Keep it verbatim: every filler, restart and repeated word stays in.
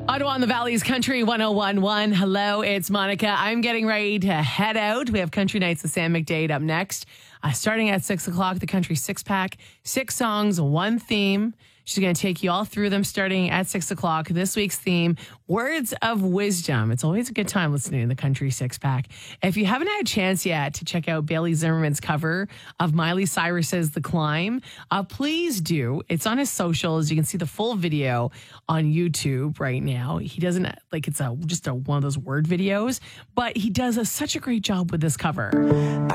Ottawa on the Valley's Country one oh one point one. Hello, it's Monica. I'm getting ready to head out. We have Country Nights with Sam McDade up next. Uh, starting at six o'clock, the Country Six Pack. Six songs, one theme. She's going to take you all through them starting at six o'clock. This week's theme, Words of Wisdom. It's always a good time listening to the Country Six Pack. If you haven't had a chance yet to check out Bailey Zimmerman's cover of Miley Cyrus's The Climb, uh, please do. It's on his socials. You can see the full video on YouTube right now. He doesn't, like, it's a just a, one of those word videos, but he does a, such a great job with this cover.